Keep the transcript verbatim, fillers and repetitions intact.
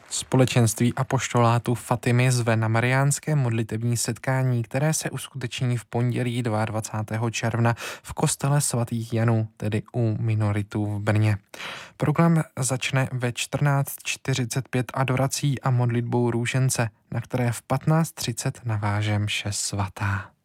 Společenství apoštolátu Fatimy zve na mariánské modlitební setkání, které se uskuteční v pondělí dvacátého druhého června v kostele svatých Janů, tedy u minoritů v Brně. Program začne ve čtrnáct čtyřicet pět adorací a modlitbou růžence, na které v patnáct třicet naváže mše svatá.